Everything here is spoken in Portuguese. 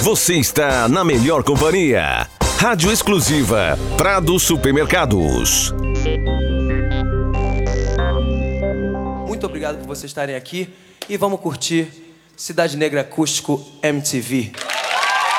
Você está na melhor companhia. Rádio exclusiva Prado Supermercados. Muito obrigado por vocês estarem aqui e vamos curtir Cidade Negra Acústico MTV.